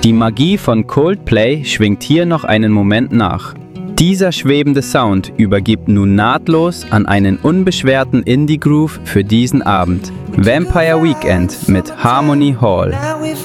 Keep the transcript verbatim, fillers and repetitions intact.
Die Magie von Coldplay schwingt hier noch einen Moment nach. Dieser schwebende Sound übergibt nun nahtlos an einen unbeschwerten Indie-Groove für diesen Abend. Vampire Weekend mit Harmony Hall.